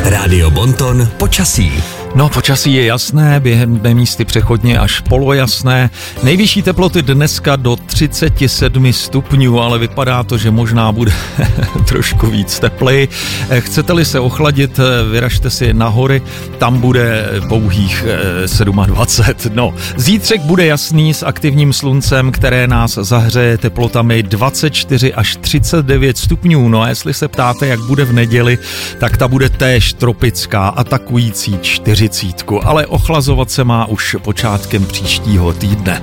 Rádio Bonton počasí. No, počasí je jasné, během dne místy přechodně až polojasné. Nejvyšší teploty dneska do 37 stupňů, ale vypadá to, že možná bude trošku víc teplej. Chcete-li se ochladit, vyražte si na hory, tam bude pouhých 27. No, zítřek bude jasný s aktivním sluncem, které nás zahřeje teplotami 24 až 39 stupňů. No a jestli se ptáte, jak bude v neděli, tak ta bude též tropická, atakující 40, ale ochlazovat se má už počátkem příštího týdne.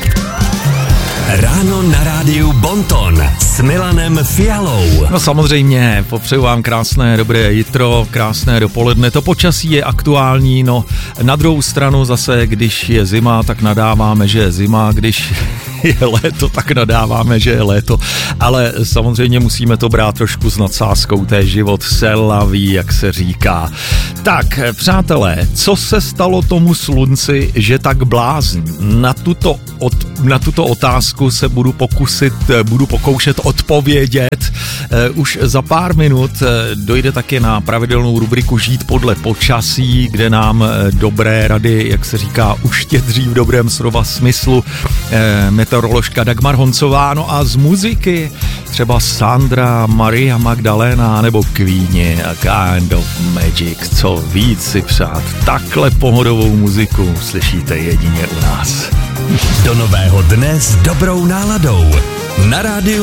Ráno na rádiu Bonton s Milanem Fialou. No samozřejmě, popřeju vám krásné dobré jitro, krásné dopoledne. To počasí je aktuální, no na druhou stranu zase, když je zima, tak nadáváme, že je zima, když je léto, tak nadáváme, že je léto, ale samozřejmě musíme to brát trošku s nadsázkou, to je život selaví, jak se říká. Tak, přátelé, co se stalo tomu slunci, že tak blázní? Na tuto otázku se budu pokoušet odpovědět. Už za pár minut dojde taky na pravidelnou rubriku Žít podle počasí, kde nám dobré rady, jak se říká, uštědří v dobrém slova smyslu meteoroložka Dagmar Honcová. No a z muziky třeba Sandra, Maria Magdalena nebo Queeni a Kind of Magic. Co víc si přát, takhle pohodovou muziku slyšíte jedině u nás. Do nového dne s dobrou náladou na rádiu